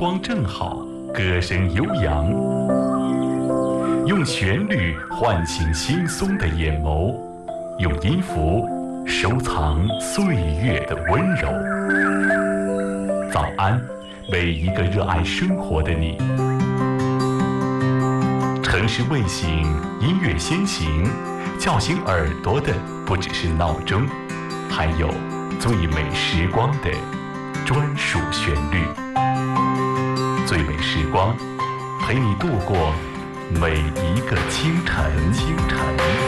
光正好，歌声悠扬，用旋律唤醒惺忪的眼眸，用音符收藏岁月的温柔。早安，每一个热爱生活的你。城市卫星，音乐先行，叫醒耳朵的不只是闹钟，还有最美时光的专属旋律。最美时光，陪你度过每一个清晨。